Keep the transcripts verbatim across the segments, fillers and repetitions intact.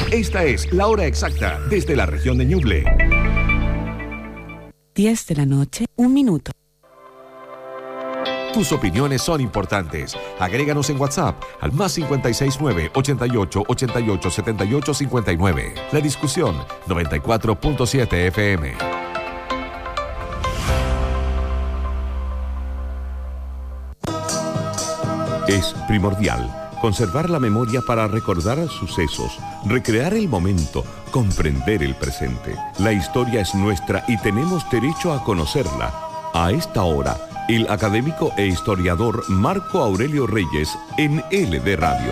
Esta es la hora exacta desde la región de Ñuble. diez de la noche, un minuto. Tus opiniones son importantes. Agréganos en WhatsApp al más cincuenta y seis nueve, ochenta y ocho, ochenta y ocho, setenta y ocho, cincuenta y nueve. La discusión noventa y cuatro punto siete F M. Es primordial conservar la memoria para recordar sucesos, recrear el momento, comprender el presente. La historia es nuestra y tenemos derecho a conocerla. A esta hora, el académico e historiador Marco Aurelio Reyes en L D Radio.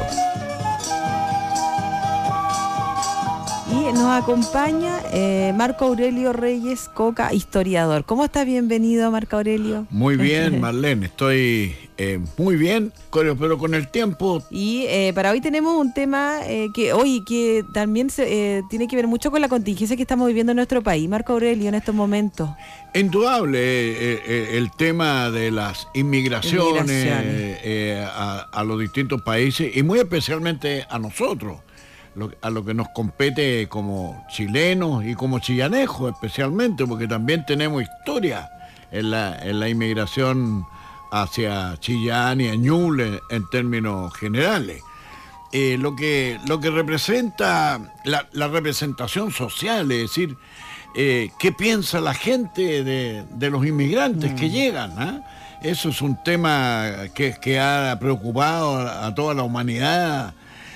Y nos acompaña eh, Marco Aurelio Reyes Coca, historiador. ¿Cómo estás? Bienvenido, Marco Aurelio. Muy bien, Marlene, estoy eh, muy bien, pero con el tiempo. Y eh, para hoy tenemos un tema eh, que hoy que también se, eh, tiene que ver mucho con la contingencia que estamos viviendo en nuestro país, Marco Aurelio, en estos momentos. Indudable, eh, eh, el tema de las inmigraciones, inmigraciones. Eh, a, a los distintos países y muy especialmente a nosotros, lo, a lo que nos compete como chilenos y como chillanejos especialmente, porque también tenemos historia en la, en la inmigración hacia Chillán y a Ñuble en términos generales. Eh, lo, que, lo que representa la, la representación social, es decir, eh, qué piensa la gente de, de los inmigrantes mm. que llegan, ¿eh? Eso es un tema que, que ha preocupado a, a toda la humanidad,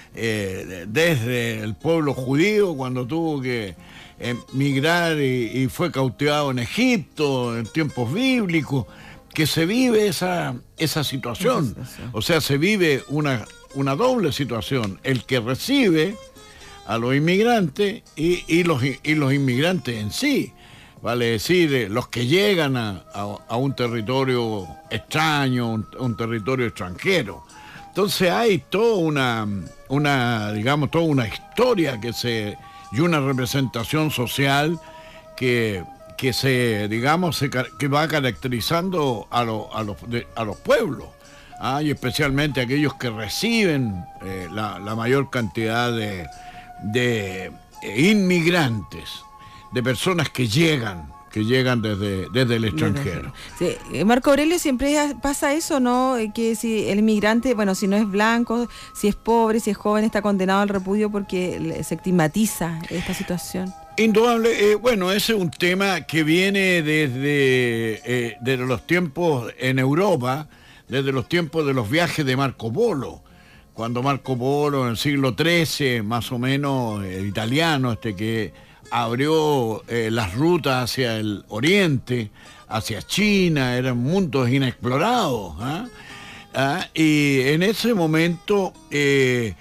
eh, desde el pueblo judío cuando tuvo que emigrar y, y fue cautivado en Egipto en tiempos bíblicos, que se vive esa, esa situación. O sea, se vive una, una doble situación, el que recibe a los inmigrantes y, y, los, y los inmigrantes en sí, vale decir, los que llegan a, a, a un territorio extraño, un, un territorio extranjero. Entonces hay toda una, una, digamos, toda una historia que se, y una representación social que, que se, digamos, se, que va caracterizando a, lo, a, los, de, a los pueblos, ¿ah? Y especialmente aquellos que reciben eh, la, la mayor cantidad de de inmigrantes, de personas que llegan, que llegan desde, desde el extranjero. Sí, Marco Aurelio, siempre pasa eso, ¿no? Que si el inmigrante, bueno, si no es blanco, si es pobre, si es joven, está condenado al repudio porque se estigmatiza esta situación. Indudable, eh, bueno, ese es un tema que viene desde, eh, desde los tiempos en Europa, desde los tiempos de los viajes de Marco Polo. Cuando Marco Polo en el siglo trece, más o menos, el italiano, este que abrió eh, las rutas hacia el oriente, hacia China, eran mundos inexplorados, ¿eh? ¿Ah? Y en ese momento, eh,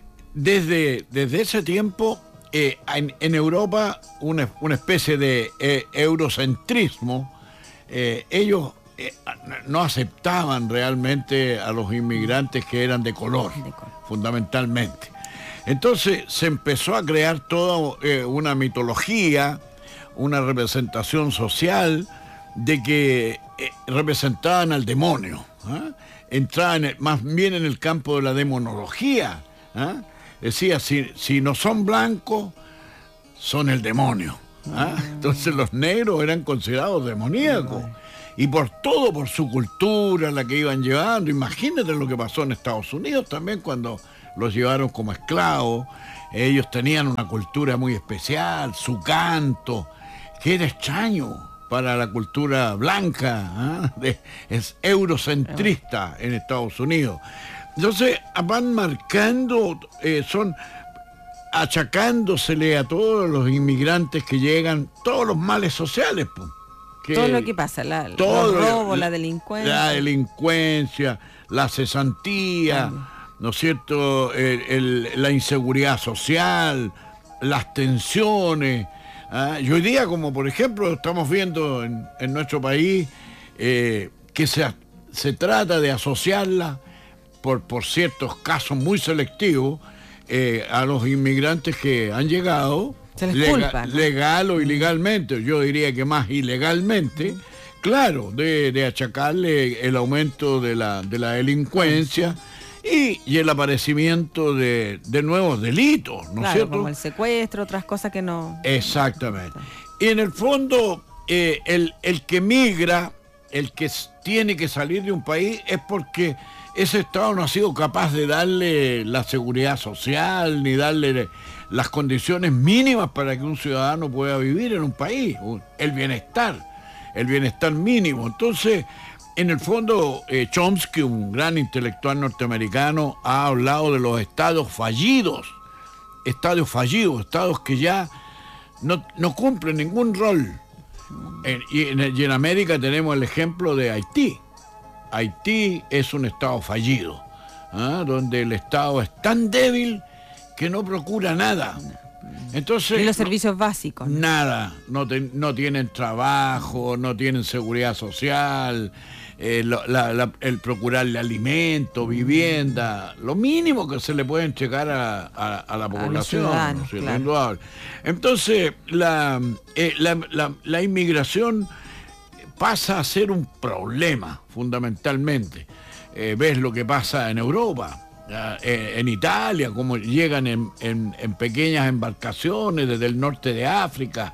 desde, desde ese tiempo, eh, en, en Europa, una, una especie de eh, eurocentrismo, eh, ellos Eh, no aceptaban realmente a los inmigrantes que eran de color, de color. fundamentalmente. Entonces se empezó a crear toda eh, una mitología, una representación social de que eh, representaban al demonio, ¿eh? Entraban en, más bien en el campo de la demonología, ¿eh? Decía, si, si no son blancos, son el demonio, ¿eh? Entonces los negros eran considerados demoníacos. Y por todo, por su cultura, la que iban llevando. Imagínate lo que pasó en Estados Unidos también cuando los llevaron como esclavos. Ellos tenían una cultura muy especial, su canto, que era extraño para la cultura blanca, ¿eh? Es eurocentrista en Estados Unidos. Entonces van marcando, eh, son achacándosele a todos los inmigrantes que llegan, todos los males sociales, pues. Que todo lo que pasa, la, todo, los robos, la delincuencia. La delincuencia, la cesantía, Ay. ¿no es cierto? El, el, la inseguridad social, las tensiones. ¿Ah? Y hoy día, como por ejemplo, estamos viendo en, en nuestro país, eh, que se, se trata de asociarla, por, por ciertos casos muy selectivos, eh, a los inmigrantes que han llegado, Legal, ¿no? legal o ilegalmente, yo diría que más ilegalmente, claro, de, de achacarle el aumento de la, de la delincuencia y, y el aparecimiento de, de nuevos delitos, ¿no es claro, cierto? Como el secuestro, otras cosas que no... Exactamente. Y en el fondo, eh, el, el que migra, el que tiene que salir de un país es porque ese Estado no ha sido capaz de darle la seguridad social, ni darle las condiciones mínimas para que un ciudadano pueda vivir en un país, el bienestar, el bienestar mínimo. Entonces, en el fondo, eh, Chomsky, un gran intelectual norteamericano, ha hablado de los estados fallidos, estados fallidos, estados que ya no, no cumplen ningún rol. En, y, en, y en América tenemos el ejemplo de Haití. Haití es un estado fallido, ¿eh? Donde el Estado es tan débil que no procura nada. Entonces, y los servicios no, básicos. ¿no? Nada, no, te, no tienen trabajo, no tienen seguridad social, eh, lo, la, la, el procurarle alimento, vivienda, lo mínimo que se le puede entregar a, a, a la población. A ¿no? sí, claro. Entonces, la, eh, la, la, la inmigración pasa a ser un problema, fundamentalmente. Eh, ves lo que pasa en Europa. En Italia, como llegan en, en, en pequeñas embarcaciones desde el norte de África,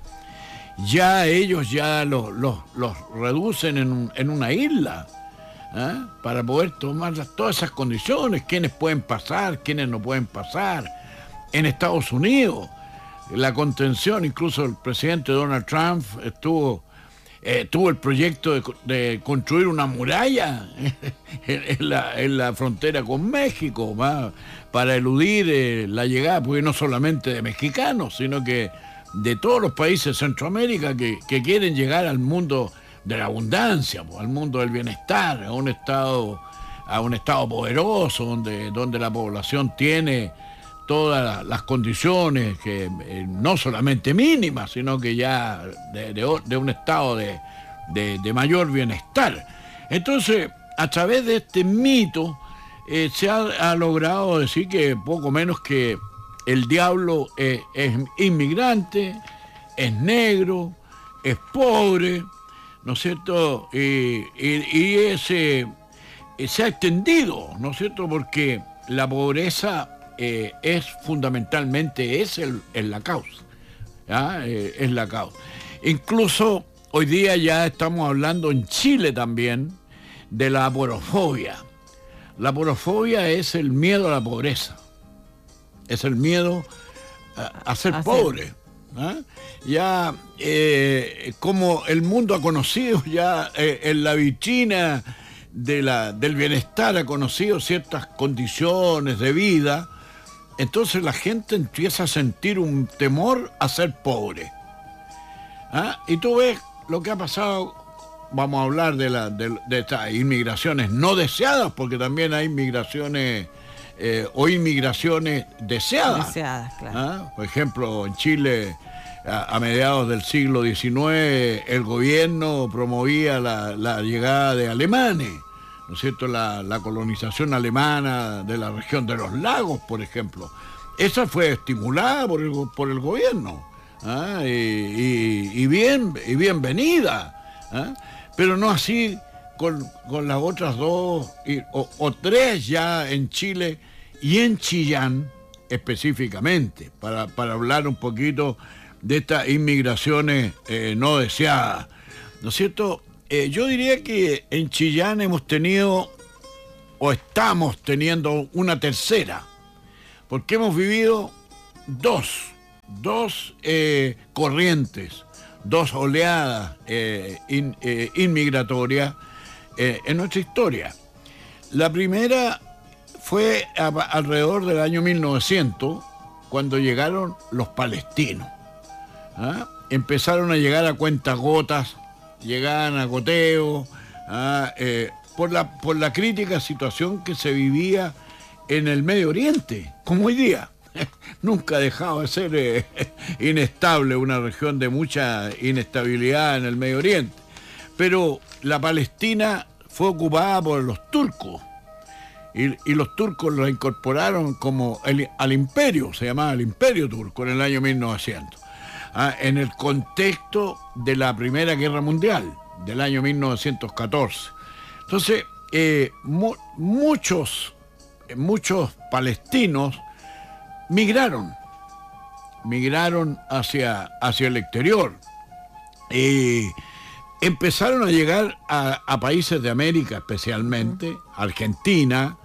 ya ellos ya los, los, los reducen en, un, en una isla, ¿eh? Para poder tomar todas esas condiciones, quiénes pueden pasar, quiénes no pueden pasar. En Estados Unidos, la contención, incluso el presidente Donald Trump estuvo... Eh, tuvo el proyecto de, de construir una muralla en, en, la, en la frontera con México, ¿va? Para eludir eh, la llegada, porque no solamente de mexicanos, sino que de todos los países de Centroamérica que, que quieren llegar al mundo de la abundancia, pues, al mundo del bienestar, a un estado, a un estado poderoso, donde, donde la población tiene todas las condiciones, que eh, no solamente mínimas, sino que ya de, de, de un estado de, de, de mayor bienestar. Entonces, a través de este mito, eh, se ha, ha logrado decir que poco menos que el diablo es, es inmigrante, es negro, es pobre, ¿no es cierto? Y, y, y ese, se ha extendido, ¿no es cierto? Porque la pobreza... Eh, es fundamentalmente es, el, es la causa, eh, es la causa. Incluso hoy día ya estamos hablando en Chile también de la aporofobia. La aporofobia es el miedo a la pobreza, es el miedo a, a ser a pobre. ¿eh? Ya eh, como el mundo ha conocido ya eh, en la vitrina de la, del bienestar ha conocido ciertas condiciones de vida. Entonces la gente empieza a sentir un temor a ser pobre. ¿Ah? Y tú ves lo que ha pasado, vamos a hablar de, la, de, de estas inmigraciones no deseadas, porque también hay migraciones eh, o inmigraciones deseadas. Deseadas, claro. ¿Ah? Por ejemplo, en Chile, a, a mediados del siglo diecinueve, el gobierno promovía la, la llegada de alemanes. ¿No es cierto? La, la colonización alemana de la región de los lagos, por ejemplo. Esa fue estimulada por el, por el gobierno, ¿ah? y, y, y, bien, y bienvenida, ¿ah? Pero no así con, con las otras dos y, o, o tres ya en Chile y en Chillán específicamente, para, para hablar un poquito de estas inmigraciones eh, no deseadas, ¿no es cierto? Eh, yo diría que en Chillán hemos tenido, o estamos teniendo, una tercera, porque hemos vivido dos, dos eh, corrientes, dos oleadas eh, in, eh, inmigratorias eh, en nuestra historia. La primera fue a, alrededor del año mil novecientos, cuando llegaron los palestinos. ¿Ah? Empezaron a llegar a cuentagotas, llegaban a goteo, ¿ah? eh, por, la, por la crítica situación que se vivía en el Medio Oriente, como hoy día. Nunca ha dejado de ser eh, inestable, una región de mucha inestabilidad en el Medio Oriente. Pero la Palestina fue ocupada por los turcos, y, y los turcos la incorporaron como el, al imperio, se llamaba el Imperio Turco en el año mil novecientos. Ah, en el contexto de la Primera Guerra Mundial, del año mil novecientos catorce. Entonces, eh, mu muchos muchos palestinos migraron, migraron hacia, hacia el exterior. Y empezaron a llegar a, a países de América, especialmente, uh-huh. Argentina,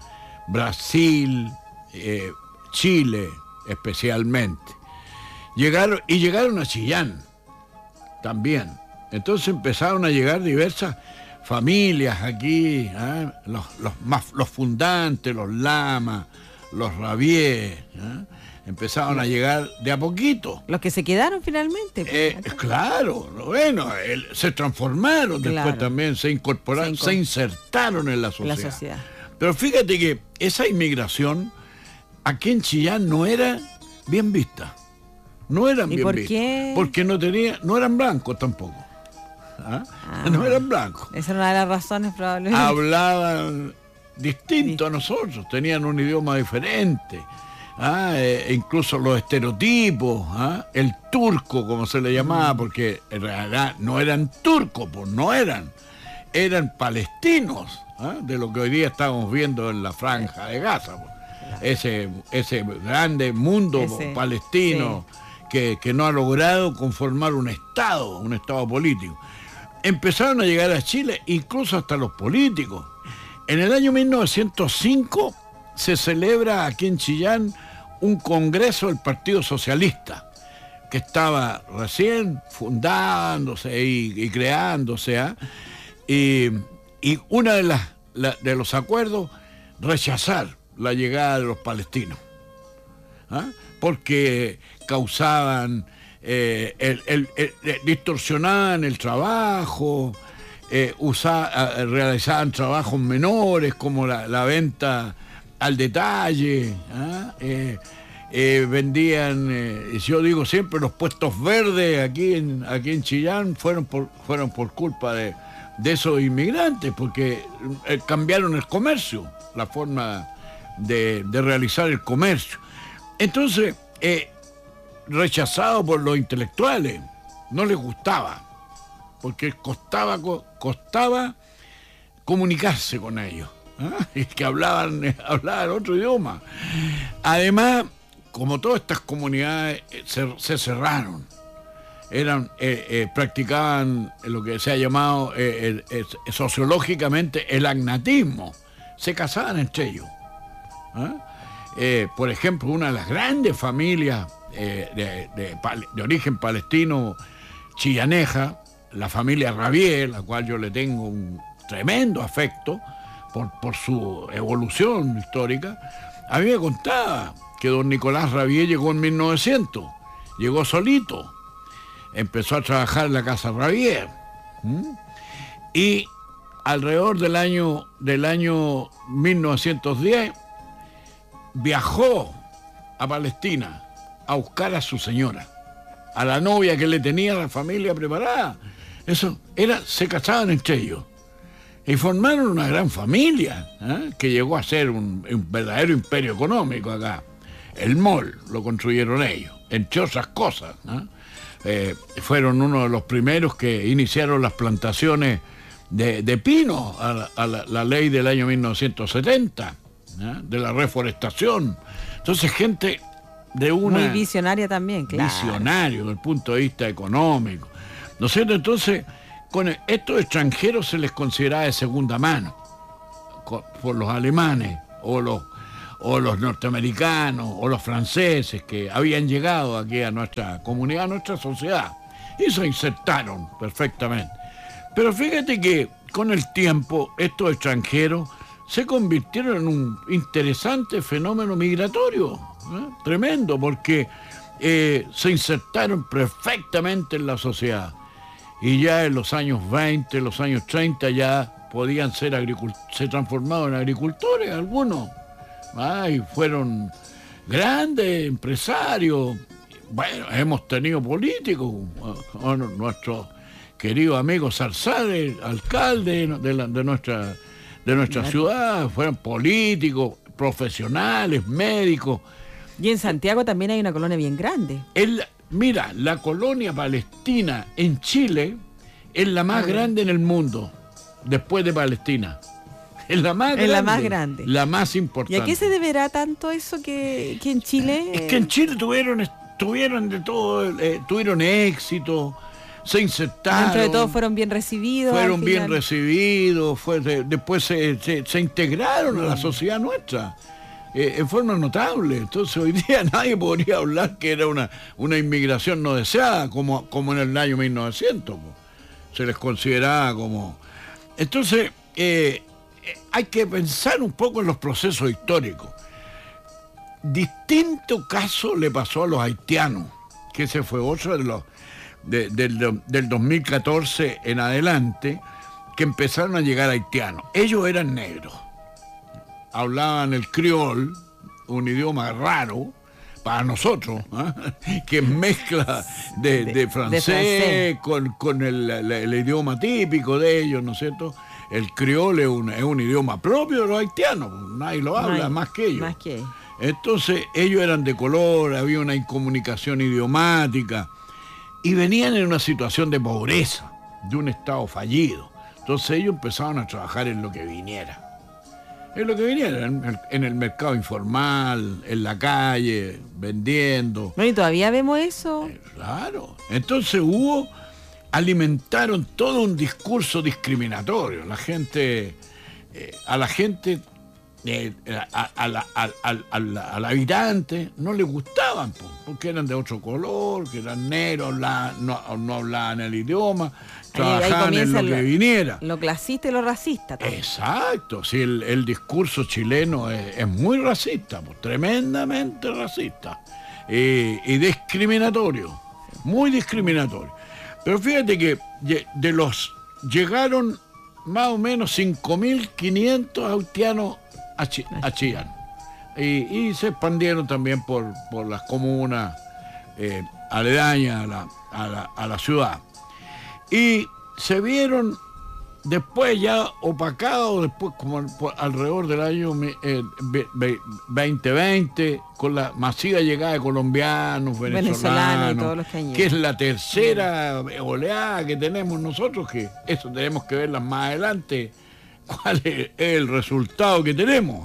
Brasil, eh, Chile, especialmente. Llegaron, y llegaron a Chillán también. Entonces empezaron a llegar diversas familias aquí, ¿eh? los, los, más, los fundantes, los lamas, los rabiés, ¿eh? Empezaron a llegar de a poquito. Los que se quedaron finalmente. Eh, claro, bueno, el, se transformaron, claro. Después también se incorporaron, se, se insertaron en la sociedad. la sociedad. Pero fíjate que esa inmigración aquí en Chillán no era bien vista. No eran ¿Y bien por vistas. Qué? Porque no tenía, no eran blancos tampoco. ¿Ah? Ah, no eran blancos. Esa era una de las razones probablemente. Hablaban distinto a nosotros, tenían un idioma diferente. ¿Ah? Eh, incluso los estereotipos, ¿ah? El turco, como se le llamaba, porque en realidad no eran turcos, pues no eran. Eran palestinos, ¿ah? De lo que hoy día estamos viendo en la Franja de Gaza. Pues. Ese, ese grande mundo ese, palestino sí. que, que no ha logrado conformar un Estado, un Estado político. Empezaron a llegar a Chile, incluso hasta los políticos. En el año mil novecientos cinco se celebra aquí en Chillán un congreso del Partido Socialista, que estaba recién fundándose y, y creándose. ¿eh? Y, y uno de, las, la, de los acuerdos, rechazar la llegada de los palestinos, ¿ah? Porque causaban, eh, el, el, el, el, distorsionaban el trabajo, eh, usa, realizaban trabajos menores como la, la venta al detalle, ¿ah? eh, eh, vendían, eh, yo digo siempre, los puestos verdes aquí en, aquí en Chillán fueron por, fueron por culpa de, de esos inmigrantes, porque eh, cambiaron el comercio, la forma De, de realizar el comercio. Entonces, eh, rechazado por los intelectuales, no les gustaba, porque costaba, costaba comunicarse con ellos, ¿eh? Y que hablaban, hablaban otro idioma. Además, como todas estas comunidades se, se cerraron, eran, eh, eh, practicaban lo que se ha llamado eh, el, el, sociológicamente el agnatismo, se casaban entre ellos. ¿Ah? Eh, por ejemplo, una de las grandes familias eh, de, de, de origen palestino chillaneja, la familia Rabier, la cual yo le tengo un tremendo afecto por, por su evolución histórica, a mí me contaba que don Nicolás Rabier llegó en mil novecientos, llegó solito, empezó a trabajar en la casa Rabier, ¿Mm? y alrededor del año, del año mil novecientos diez viajó a Palestina a buscar a su señora, a la novia que le tenía la familia preparada. Eso era, se casaban entre ellos y formaron una gran familia, ¿eh? Que llegó a ser un, un verdadero imperio económico acá. El mall lo construyeron ellos, entre otras cosas, ¿eh? Eh, fueron uno de los primeros que iniciaron las plantaciones de, de pino a, la, a la, la ley del año mil novecientos setenta. ¿Eh? De la reforestación. Entonces, gente de una... Muy visionaria también, claro. Visionario desde el punto de vista económico. ¿No es cierto? Entonces, con estos extranjeros se les consideraba de segunda mano, por los alemanes, o los, o los norteamericanos, o los franceses que habían llegado aquí a nuestra comunidad, a nuestra sociedad, y se insertaron perfectamente. Pero fíjate que con el tiempo, estos extranjeros se convirtieron en un interesante fenómeno migratorio, ¿eh? Tremendo, porque eh, se insertaron perfectamente en la sociedad. Y ya en los años veinte, los años treinta, ya podían ser agricultores, se transformaron en agricultores algunos. ¿Ah? Y fueron grandes empresarios. Bueno, hemos tenido políticos, bueno, nuestro querido amigo Zarzal, alcalde de, la, de nuestra... de nuestra ciudad, fueron políticos, profesionales, médicos. Y en Santiago también hay una colonia bien grande. El, mira, la colonia palestina en Chile es la más grande en el mundo, después de Palestina. Es la más es grande. la más grande. La más importante. ¿Y a qué se deberá tanto eso que, que en Chile? Es que en Chile tuvieron, tuvieron de todo, eh, tuvieron éxito, se insertaron. Dentro de todo fueron bien recibidos. Fueron bien recibidos, fue de, después se, se, se integraron mm. a la sociedad nuestra. Eh, en forma notable. Entonces hoy día nadie podría hablar que era una, una inmigración no deseada, como, como en el año mil novecientos. Po. Se les consideraba como... Entonces, eh, hay que pensar un poco en los procesos históricos. Distinto caso le pasó a los haitianos, que ese fue otro de los, de, de, de, del dos mil catorce en adelante, que empezaron a llegar haitianos. Ellos eran negros. Hablaban el criol, un idioma raro para nosotros, ¿eh? que es mezcla de, de, de, francés, de francés con, con el, el, el idioma típico de ellos, ¿no es cierto? El criol es un, es un idioma propio de los haitianos, nadie lo habla, hay, más que ellos. Más que... Entonces ellos eran de color, había una incomunicación idiomática y venían en una situación de pobreza, de un estado fallido. Entonces ellos empezaron a trabajar en lo que viniera. Es lo que viniera, en el, en el mercado informal, en la calle, vendiendo. Bueno, ¿y todavía vemos eso? Eh, claro. Entonces hubo, alimentaron todo un discurso discriminatorio. La gente, eh, a la gente, eh, a, a la, a, a, a la, al habitante, no le gustaban, porque eran de otro color, que eran negros, la, no, no hablaban el idioma. Trabajaban en lo que viniera. Lo clasista y lo racista. También. Exacto, sí, el, el discurso chileno es, es muy racista, pues, tremendamente racista eh, y discriminatorio, muy discriminatorio. Pero fíjate que de los llegaron más o menos cinco mil quinientos haitianos a, Ch a Chillán y, y se expandieron también por, por las comunas eh, aledañas a la, a la, a la ciudad. Y se vieron después ya opacados, después como por, alrededor del año eh, veinte veinte, con la masiva llegada de colombianos, venezolanos, venezolanos y todos los que, que es la tercera oleada que tenemos nosotros, que eso tenemos que verla más adelante, cuál es el resultado que tenemos.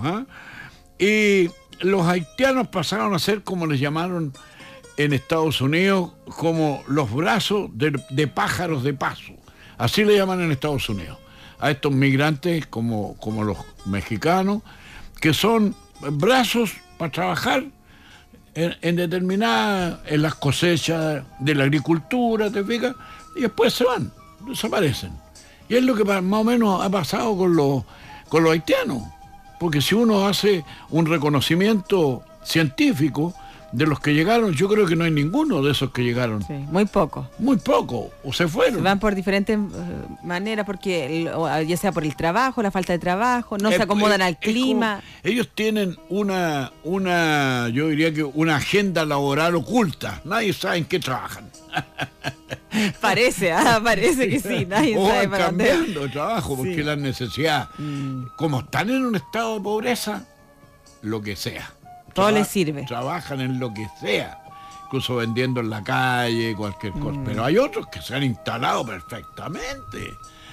¿eh? Y los haitianos pasaron a ser, como les llamaron en Estados Unidos, como los brazos de, de pájaros de paso. Así le llaman en Estados Unidos a estos migrantes como, como los mexicanos, que son brazos para trabajar en, en determinadas, en las cosechas de la agricultura, ¿te fijas? Y después se van, desaparecen. Y es lo que más o menos ha pasado con los, con los haitianos. Porque si uno hace un reconocimiento científico de los que llegaron, yo creo que no hay ninguno de esos que llegaron. Sí, muy poco. Muy poco, o se fueron. Se van por diferentes uh, maneras, porque ya sea por el trabajo, la falta de trabajo, no eh, se acomodan eh, al clima. Como, ellos tienen una, una, yo diría que una agenda laboral oculta. Nadie sabe en qué trabajan. Parece, ah, parece que sí, nadie o sabe van para cambiando de trabajo, porque sí. La necesidad, mm. como están en un estado de pobreza, lo que sea. Todo Traba les sirve. Trabajan en lo que sea, incluso vendiendo en la calle, cualquier cosa. Mm. Pero hay otros que se han instalado perfectamente.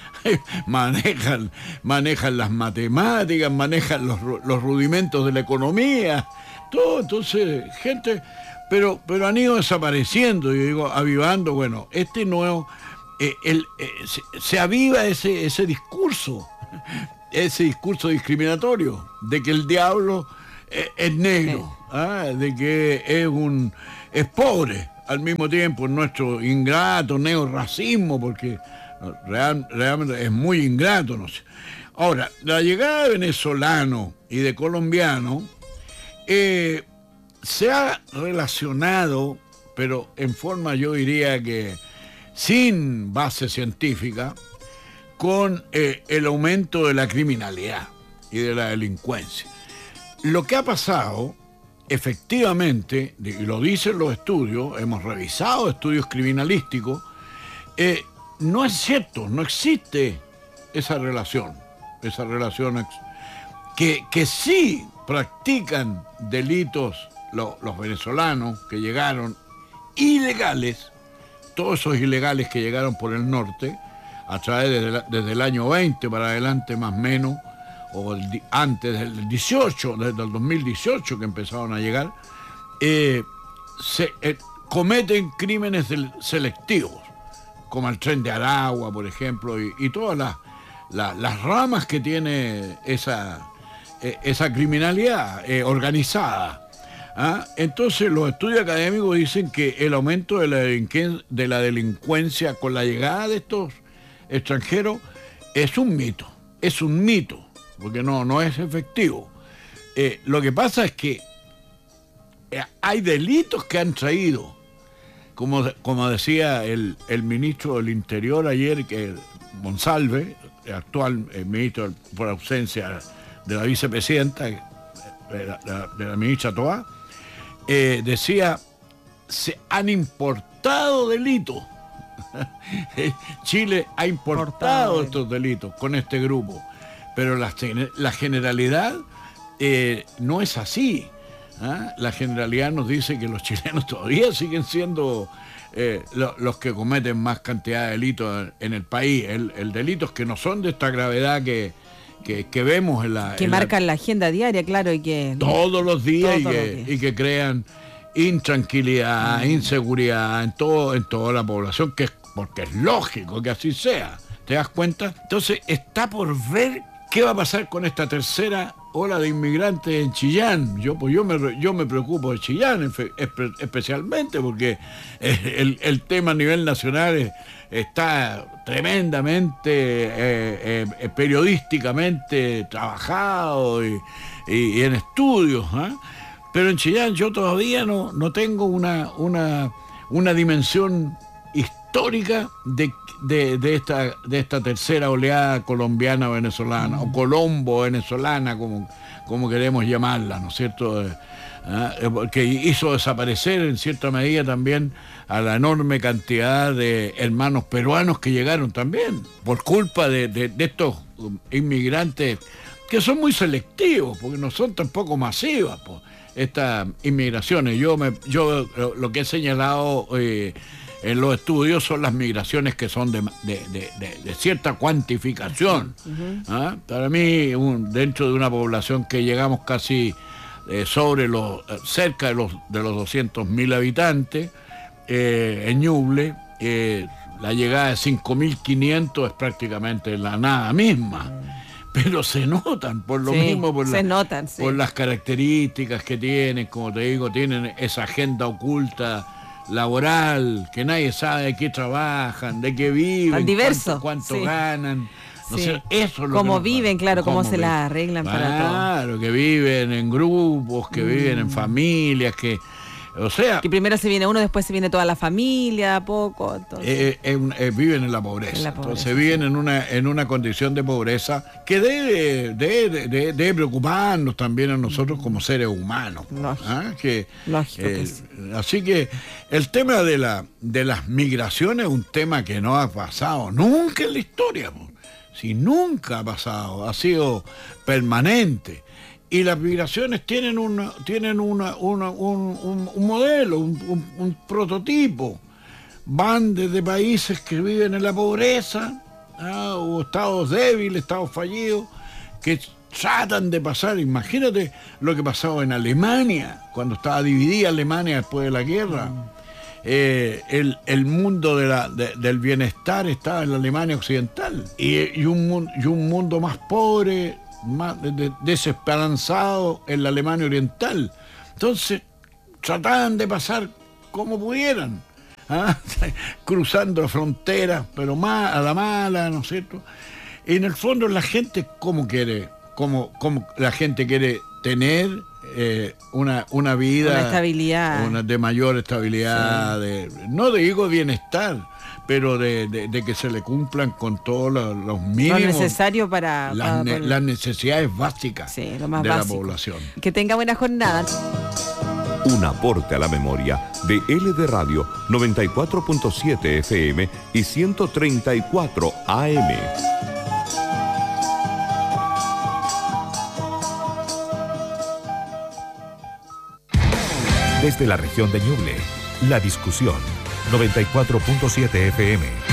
manejan, manejan las matemáticas, manejan los, los rudimentos de la economía. Todo, entonces, gente, pero, pero han ido desapareciendo, yo digo, avivando. Bueno, este nuevo, eh, el, eh, se, se aviva ese, ese discurso, ese discurso discriminatorio, de que el diablo es negro, sí. ¿ah? De que es un es pobre al mismo tiempo, nuestro ingrato neorracismo, porque real, realmente es muy ingrato, no sé. Ahora, la llegada de venezolanos y de colombianos eh, se ha relacionado, pero en forma yo diría que sin base científica, con eh, el aumento de la criminalidad y de la delincuencia. Lo que ha pasado, efectivamente, y lo dicen los estudios, hemos revisado estudios criminalísticos, eh, no es cierto, no existe esa relación, esa relación que, que sí practican delitos lo, los venezolanos que llegaron ilegales, todos esos ilegales que llegaron por el norte, a través desde, la, desde el año veinte para adelante más o menos, o el, antes del dieciocho, desde el dos mil dieciocho que empezaron a llegar, eh, se, eh, cometen crímenes selectivos, como el Tren de Aragua, por ejemplo, y, y todas las, las, las ramas que tiene esa, eh, esa criminalidad eh, organizada. ¿Ah? Entonces los estudios académicos dicen que el aumento de la, de la delincuencia con la llegada de estos extranjeros es un mito, es un mito, porque no, no es efectivo. Eh, lo que pasa es que hay delitos que han traído, como, como decía el, el ministro del Interior ayer, que Monsalve, el actual eh, ministro por ausencia de la vicepresidenta, de la, de la, de la ministra Toá, eh, decía, se han importado delitos. Chile ha importado Portable. estos delitos con este grupo, pero la, la generalidad eh, no es así. ¿Ah? La generalidad nos dice que los chilenos todavía siguen siendo eh, lo, los que cometen más cantidad de delitos en, en el país. El, el delitos que no son de esta gravedad que, que, que vemos en la... Que en marcan la, la agenda diaria, claro, y que... Todos los días, todos y, que, los días. y que crean intranquilidad, mm. inseguridad en, todo, en toda la población, que es, porque es lógico que así sea. ¿Te das cuenta? Entonces está por ver qué va a pasar con esta tercera ola de inmigrantes en Chillán. Yo, pues yo, me, yo me preocupo de Chillán espe, especialmente porque el, el tema a nivel nacional es, está tremendamente eh, eh, periodísticamente trabajado y, y, y en estudios, ¿eh? Pero en Chillán yo todavía no, no tengo una, una, una dimensión histórica de, de, de, esta, de esta tercera oleada colombiana venezolana, mm. o colombo venezolana, como, como queremos llamarla, ¿no es cierto? Eh, que hizo desaparecer en cierta medida también a la enorme cantidad de hermanos peruanos que llegaron también, por culpa de, de, de estos inmigrantes que son muy selectivos, porque no son tampoco masivas, pues, estas inmigraciones. Yo, me, yo lo que he señalado eh, en los estudios son las migraciones que son de, de, de, de, de cierta cuantificación. Uh-huh. ¿Ah? Para mí, un, dentro de una población que llegamos casi eh, sobre los, cerca de los, de los doscientos mil habitantes, eh, en Ñuble, eh, la llegada de cinco mil quinientos es prácticamente la nada misma. Uh-huh. Pero se notan, por lo sí, mismo, por, se la, notan, sí. por las características que tienen, como te digo, tienen esa agenda oculta laboral, que nadie sabe de qué trabajan, de qué viven, tan diverso, cuánto, cuánto sí. ganan. No sí. sé, eso es lo cómo que viven, claro, cómo, cómo se las arreglan claro, para todo. Claro, que viven en grupos, que mm. viven en familias, que... O sea, que primero se viene uno, después se viene toda la familia, a poco. Entonces. Eh, eh, eh, viven en la pobreza. En la pobreza entonces viven sí. en una en una condición de pobreza que debe, debe, debe, debe preocuparnos también a nosotros mm. como seres humanos. Lógico. ¿Ah? Que, Lógico eh, que sí. Así que el tema de, la, de las migraciones es un tema que no ha pasado nunca en la historia. Si nunca ha pasado, ha sido permanente. Y las migraciones tienen, una, tienen una, una, un, un, un modelo, un, un, un prototipo. Van desde países que viven en la pobreza, ¿ah? o estados débiles, estados fallidos, que tratan de pasar. Imagínate lo que pasaba en Alemania, cuando estaba dividida Alemania después de la guerra. Mm. Eh, el, el mundo de la, de, del bienestar estaba en la Alemania occidental. Y, y, un, y un mundo más pobre, más de, de, desesperanzado en la Alemania oriental. Entonces trataban de pasar como pudieran, ¿ah? cruzando fronteras, pero más a la mala, ¿no es cierto? Y en el fondo la gente cómo quiere, cómo, cómo la gente quiere tener eh, una, una vida, una estabilidad, una de mayor estabilidad, sí. de, no digo bienestar, pero de, de, de que se le cumplan con todos los, los mínimos. Lo necesario para... Las, para, ne para... las necesidades básicas sí, lo más de básico. la población. Que tenga buena jornada. Un aporte a la memoria de L D Radio noventa y cuatro punto siete F M y ciento treinta y cuatro A M. Desde la región de Ñuble, La Discusión, noventa y cuatro punto siete F M.